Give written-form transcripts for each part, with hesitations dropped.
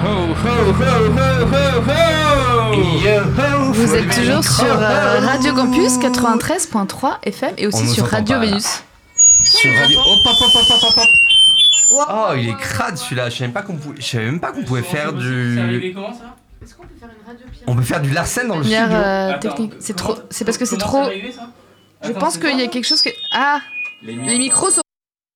Vous êtes toujours sur Radio Campus 93.3 FM et aussi sur Radio Vénus. Sur Radio. Hop. Oh, il est crade celui-là. Je savais même pas qu'on pouvait faire du. C'est arrivé comment ça ? Est-ce qu'on peut faire une radio On peut faire du Larsen dans le studio. Technique. C'est trop. C'est parce que c'est trop. Je pense qu'il y a quelque chose que. Ah, les micros sont.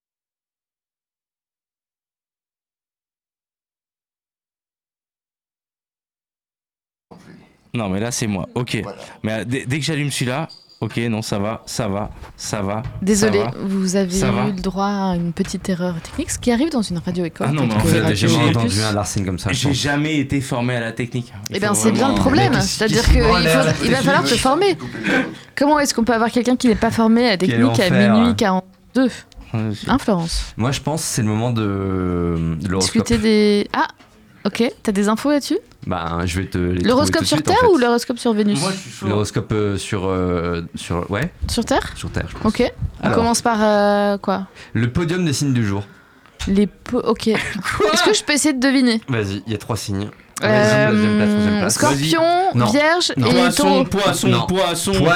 Non, mais là c'est moi. Ok. Voilà. Mais dès que j'allume celui-là, ok, non, ça va. Désolé, ça va. vous avez Ça va. eu le droit à une petite erreur technique, ce qui arrive dans une radio école. Ah non, mais en telle que fait, Radio J'ai jamais Campus. entendu un Larsen comme ça. je J'ai pense. jamais été formé à la technique. Eh bien, c'est bien le problème. C'est-à-dire qu'il va falloir te former. Comment est-ce qu'on peut avoir quelqu'un qui n'est pas formé à la Quel technique à enfer. minuit 42 Hein, Florence? Moi, je pense que c'est le moment de l'horoscope. Discuter des. Ah, ok. T'as des infos là-dessus? Bah, je vais te. les L'horoscope trouver sur tout de suite, Terre en fait. ou l'horoscope sur Vénus? Moi, je suis chaud. L'horoscope sur ouais, Sur Terre? sur Terre, je pense. Ok. On Alors. commence par quoi? Le podium des signes du jour. Ok. Est-ce que je peux essayer de deviner? Vas-y, il y a 3 signes. Vas-y, deuxième place, troisième place. Scorpion, Non. Vierge Non. et Taureau. Poisson. Non. Poisson. Le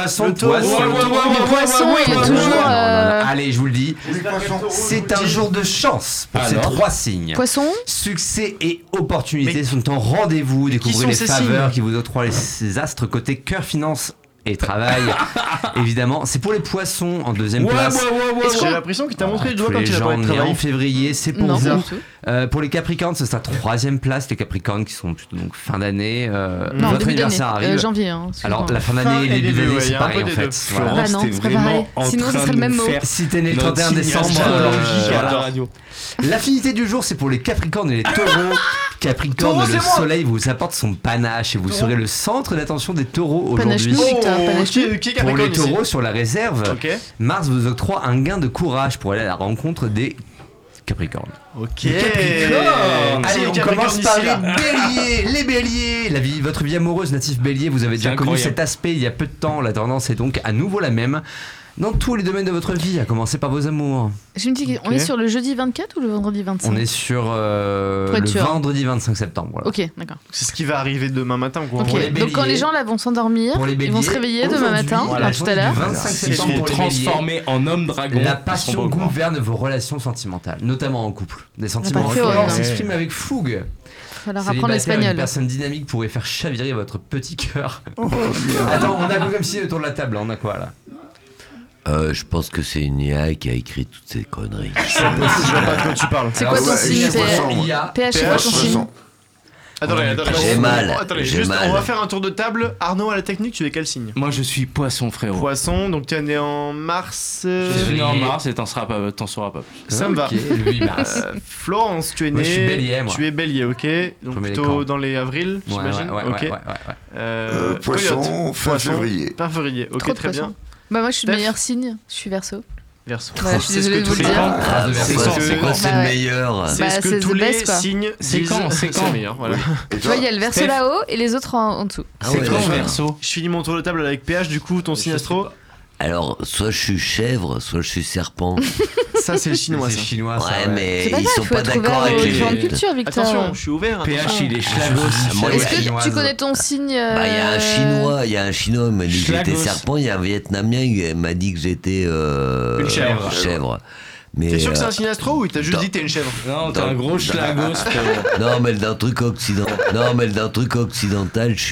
poisson, il est Non, toujours. non. Allez, je vous le dis. C'est un jour de chance pour ces Alors 3 signes. Poisson. Succès et opportunités sont en rendez-vous. Découvrez sont les ces faveurs signes qui vous octroient les astres côté cœur, finance et travail. Évidemment, c'est pour les poissons en deuxième place. J'ai l'impression qu'il t'a montré le doigt Tous quand les il a gens parlé de nés en travail. février, c'est pour Non, vous. pas du tout. Pour les Capricornes, ce sera 3e place. Les Capricornes qui sont plutôt donc fin d'année. Non, Votre début d'année. anniversaire arrive. Janvier. Hein, Alors la fin Fin d'année et et début début, d'année, ouais, c'est y a un pareil peu en des fait. deux. Voilà. Bah non, c'est pas pareil. Sinon, ce serait le même mot. Si t'es né le 31 décembre, voilà. L'affinité du jour, c'est pour les Capricornes et les Taureaux. Capricorne, le soleil vous apporte son panache et vous serez le centre d'attention des Taureaux aujourd'hui. Panache-nous, Victor, Oh, panache-nous. qui est Pour les Capricorne ici? Taureaux sur la réserve, Ok. Mars vous octroie un gain de courage pour aller à la rencontre des Capricornes. Ok. Allez, on commence par ici, là. les béliers. Les béliers, votre vie amoureuse, natif bélier, vous avez déjà connu incroyable. cet aspect il y a peu de temps. La tendance est donc à nouveau la même dans tous les domaines de votre vie, à commencer par vos amours. Je me dis, on est sur le jeudi 24 ou le vendredi 25? On est sur être le sûr. vendredi 25 septembre. Voilà. Ok, d'accord. C'est ce qui va arriver demain matin. Quoi. Ok. Pour les Donc quand béliers- les gens là vont s'endormir, Pour les ils vont se béliers, réveiller demain aujourd'hui, matin, voilà, enfin, tout à l'heure. du 25 Ils septembre sont pour les béliers. transformés en hommes dragons. La Ils sont passion pas au courant. gouverne vos relations sentimentales, notamment en couple. Des sentiments pas de forts théorie, s'expriment avec fougue. Il va falloir apprendre Célibataire, une l'espagnol. personne dynamique pourrait faire chavirer votre petit cœur. Attends, on a quoi comme signe autour de la table? On a quoi là? Je pense que c'est une IA qui a écrit toutes ces conneries. Je vois pas de quoi tu parles. C'est quoi ton signe? IA. PH, c'est quoi ton signe? Attendez. J'ai mal, Attendez, j'ai juste, mal. on va faire un tour de table. Arnaud à la technique, tu es quel signe? Moi, je suis poisson, frérot. Poisson, donc tu es né en mars. Je suis né en mars et t'en sauras pas plus. Ça me va. Ok, le 8 mars. Florence, tu es né. Moi, je suis bélier, moi. Tu es bélier, ok. Donc Je mets les plutôt cornes. dans les avril, Ouais, j'imagine. ouais, Ok. ouais. Poisson, Coyote. fin février. Fin février, ok, Trop de très poissons. bien. Bah moi je suis le Steph meilleur signe, je suis Verseau. Verseau. Voilà, je suis C'est ce désolée que de vous tous le les- dire. C'est c'est quoi, ce c'est que- quoi, c'est Bah le ouais. meilleur? C'est Bah, ce c'est que the tous les best, quoi. signes C'est disent. quand C'est le meilleur, voilà. Et Tu vois, il y a le Verseau Steph. là-haut et les autres en dessous. C'est ouais, quand, d'accord. Verseau? Je finis mon tour de table avec PH, du coup, ton signe astro. Alors, soit je suis chèvre, soit je suis serpent. Ça, c'est le chinois, C'est ça. chinois, ça. Ouais, mais C'est pas ils grave, sont faut pas être d'accord ouvert avec aux les. différentes cultures, Victor. Attention, je suis ouvert. PH, attention. il est schlagos. Moi, Est-ce que chinoise. tu connais ton signe Bah, il y a un chinois, il m'a dit que j'étais Schlagos. serpent, il y a un vietnamien, il m'a dit que j'étais Une chèvre. chèvre. Mais T'es sûr que c'est un signe astro ou il t'a juste dans- dit t'es une chèvre? Non, t'es un gros schlagos, frérot. non, mais d'un truc occidental, je suis